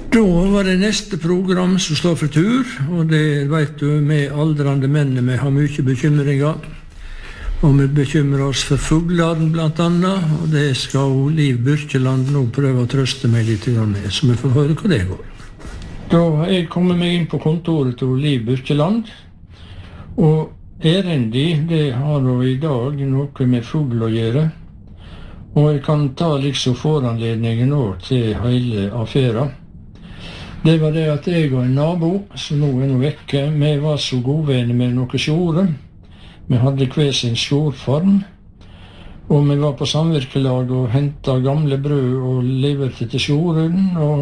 Da var det neste program som står for tur, og det vet du, med aldrande menn vi har mye bekymringer. Og vi bekymrer oss for fuglene blant annet, og det skal Liv Byrkjeland nå prøve å trøste meg litt med, så vi får høre hva det går. Da har jeg kommet meg inn på kontoret til Liv Byrkjeland, og erendi, det har nå i dag noe med fugl å gjøre. Og jeg kan ta liksom foranledningen også til hele affæren. Det var det at jeg og en nabo, som nå er vekke, vi var så godvenner med noen sjore. Vi hadde hver sin sjorfarm, og vi var på samvirkelag og hentet gamle brød og leverte til sjoren.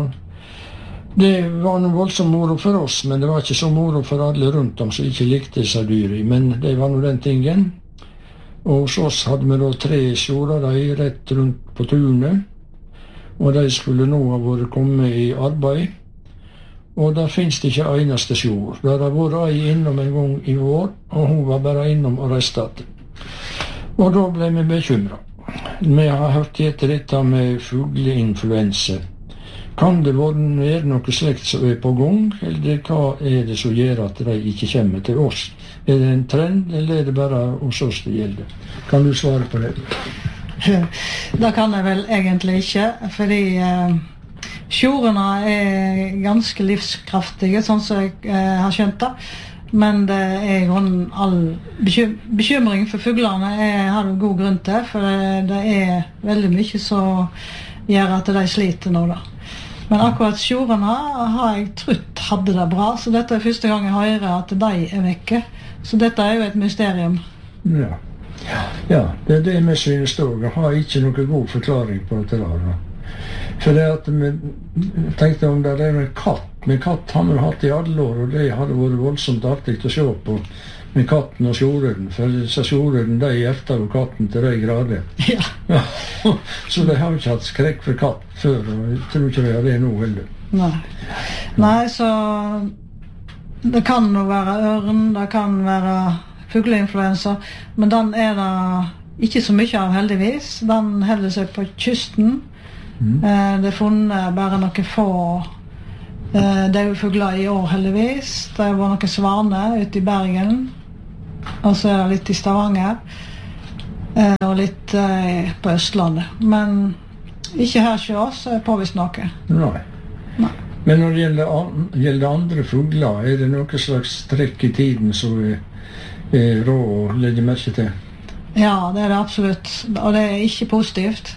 Og det var noe voldsomt moro for oss, men det var ikke så moro for alle rundt om som ikke likte disse dyri. Men det var nå den tingen. Og hos oss hadde vi da 3 sjorer rett rundt på tunet, og de skulle nå ha vært kommet i arbeid. Og der finnes det ikke eneste sjord. Der har vært ei innom en gang i år, og hun var bare innom og restet. Og da ble vi bekymret. Vi har hørt etter dette med fugleinfluensa. Kan det være noe slikt som er på gang, eller hva er det som gjør at de ikke kommer til oss? Er det en trend, eller er det bare hos oss det gjelder? Kan du svare på det? Det kan jeg vel egentlig ikke, fordi sjorene er ganske livskraftige, sånn som jeg har skjønt det. Men det er all bekymring for fuglene har du god grunn til, for det er veldig mye som gjør at de sliter nå da. Men akkurat sjorene har jeg trodd hadde det bra, så dette er første gang jeg hører at de er vekke. Så dette er jo et mysterium. Ja, det er det vi synes også. Jeg har ikke noen god forklaring på dette da. For det at vi tenkte om det er en katt. Men katt har vi hatt i alle år, og det hadde vært voldsomt artig å se på med katten og sjoreden. For disse sjoreden, de hjerter jo katten til de grader. Ja. Så de har ikke hatt skrekk for katt før, og jeg tror ikke de har det nå heller. Nei, så det kan jo være ørn, det kan være fugleinfluensa, men den er det ikke så mye av heldigvis. Den holder seg på kysten. Det er funnet bare noen få døde fugler i år heldigvis. Det var noen svaner ute i Bergen, og så er det litt i Stavanger og litt på Østlandet, men ikke her hos oss er påvist noe. Nei. Men når det gjelder andre fugler, er det noe slags trekk i tiden som er rå å legge merke til? Ja, det er det absolutt, og det er ikke positivt.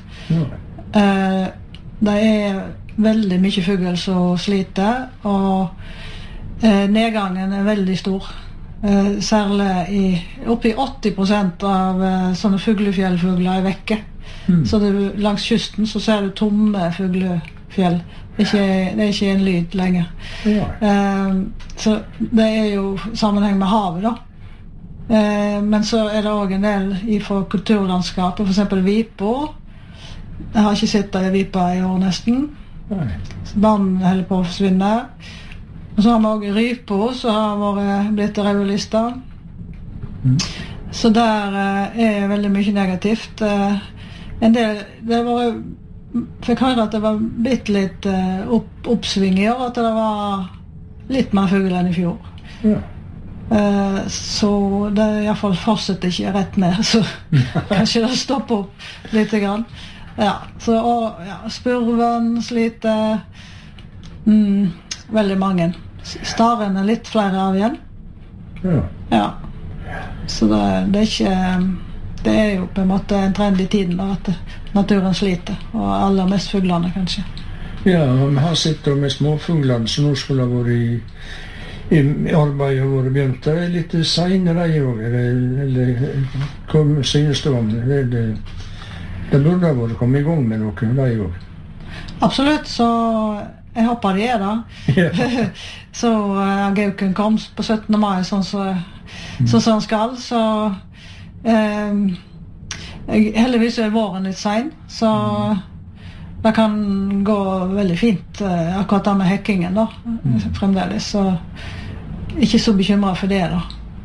Det er veldig mye fugl som sliter, og nedgangen er veldig stor. Særlig oppi 80% av sånne fuglefjellfugler er vekke. Så langs kysten så ser du tomme fuglefjell. Det er ikke en lyd lenger. Så det er jo sammenheng med havet da. Men så er det også en del fra kulturlandskapet, for eksempel vipa. Jeg har ikke sett det i vipa i år nesten. Vann holder på å forsvinne. Og så har vi også rypa, som har blitt rødlista. Så der er veldig mye negativt. En del, fikk høre at det var blitt litt oppsving i år, at det var litt mer fugl enn i fjor. Så det i hvert fall fortsetter ikke rett ned, så kanskje det stopper opp litt grann. Så spurven sliter, veldig mange. Staren er litt flere av igjen. Så det er ikke, det er jo på en måte en trend i tiden da, at naturen sliter, og aller mest fuglene kanskje. Ja, vi har sett med småfuglene som nå skulle ha vært i arbeid og vært begynt. Det er litt senere eller hva synes du om det? Det burde ha vært kommet i gang med noe, det jo. Absolutt, så jeg håper det er det. Så Gauken kom på 17. mai, sånn som han skal, så heldigvis er våren litt sen, så det kan gå veldig fint, akkurat det med hekkingen da, fremdeles, så ikke så bekymret for det da.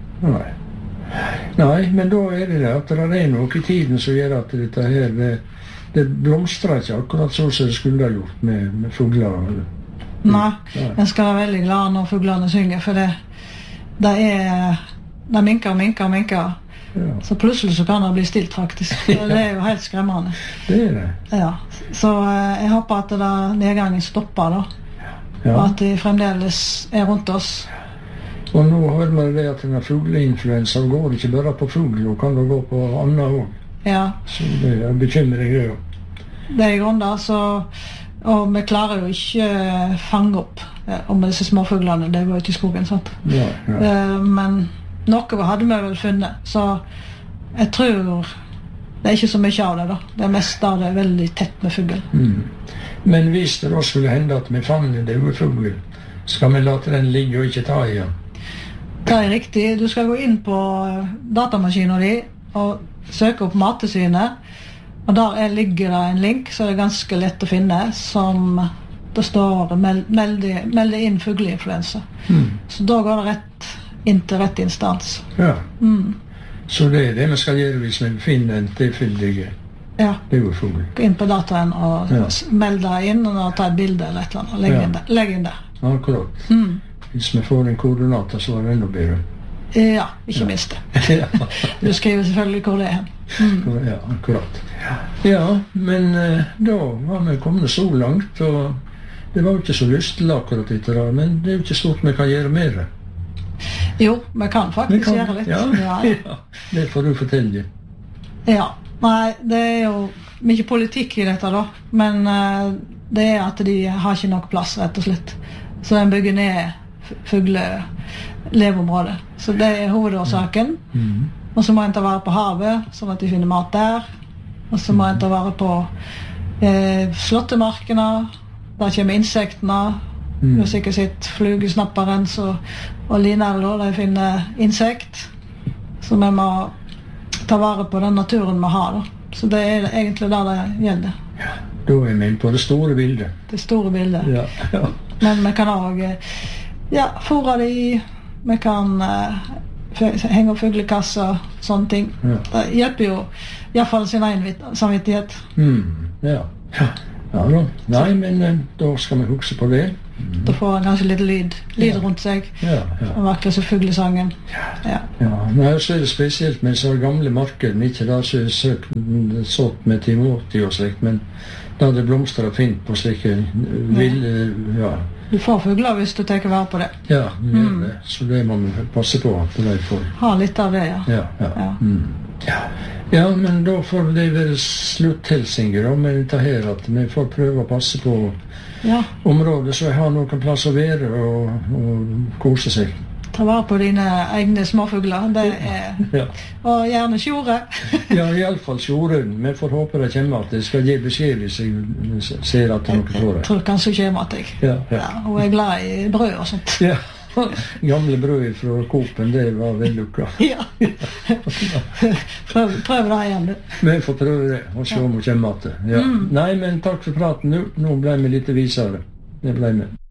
Nei, men da er det at det er noe i tiden som gjør at dette her, det blomstrer ikke akkurat så som det skulle ha gjort med fugler. Nei, en skal være veldig glad når fuglene synger, for det minker og minker og minker. Ja. Så plutselig så kan det bli stilt faktisk. Og det er jo helt skremmende. Det er det. Ja. Så jeg håper at nedgangen stopper da. Ja. Og at de fremdeles er rundt oss. Og nå hører man det at denne fugleinfluensa går ikke bare på fugl, og kan det gå på annet også. Ja. Så det er bekymring det jo. Det er i grunnen da, og vi klarer jo ikke fange opp om disse småfuglene, det går ut i skogen, sant? Ja, ja. Men noe hadde vi vel funnet, så jeg tror det er ikke så mye av det da. Det meste av det er veldig tett med fugl. Men hvis det da skulle hende at vi fanger en død fugl, skal vi late den ligge og ikke ta igjen? Det er riktig. Du skal gå inn på datamaskinen din og søke opp Mattilsynet, og der ligger det en link, så det er ganske lett å finne, som det står meld inn fugleinfluensa. Så da går det rett inn til rett instans. Ja. Så det er det vi skal gjøre hvis vi finner en tilfeldig død fugl. Gå inn på dataen og meld deg inn og ta et bilde eller et eller annet. Legg inn det. Akkurat. Hvis vi får en koordinater, så er det enda bedre. Ja, ikke minst det. Du skriver selvfølgelig hvor det er. Ja, akkurat. Ja, men da var vi kommet så langt, og det var jo ikke så lystelig akkurat etter det, men det er jo ikke stort vi kan gjøre mer. Jo, vi kan faktisk gjøre litt. Ja, det får du fortelle. Ja, nei, det er jo mye politikk i dette da, men det er at de har ikke nok plass, rett og slett. Så de bygger ned fugleleveområdet. Så det er hovedårsaken. Og så må en ta vare på havet, sånn at de finner mat der. Og så må en ta vare på slåttemarkene, der kommer insektene. Du har sikkert sett flugesnapperen og linerler, de finner insekt. Så vi må ta vare på den naturen vi har da. Så det er egentlig der det gjelder. Ja, da er vi på det store bildet. Det store bildet. Ja. Men vi kan også fôre de, vi kan henge opp fuglekasser, sånne ting. Det hjelper jo i hvert fall sin egen samvittighet. Ja da. Nei, men da skal vi huske på det. Da får han kanskje litt lyd rundt seg. Og vakler så fuglesangen. Nei, så er det spesielt med så gamle markeder, ikke da så er sått med Timoti og slikt, men da det blomstrer fint på slike ville, Du får fugler hvis du tar vare på det. Ja, det gjør det. Så det må vi passe på at de får. Ha litt av det, Ja, men da får det være slutthilsinger med dette her, at vi får prøve å passe på området, så jeg har noen plass å være og kose seg. Ta vare på dine egne småfugler, det er og gjerne sjore. Ja, i alle fall sjoren. Vi får håpe det kommer at det skal gi beskjed hvis jeg ser at det er noe for det. Jeg tror kanskje det kommer at jeg. Og jeg er glad i brød og sånt. Ja. Gamle brød fra Coop-en, det var vellykka. Prøv det igjen, du. Vi får prøve det, og se om hun kommer til. Nei, men takk for praten nå. Nå ble vi litt visere. Det ble vi.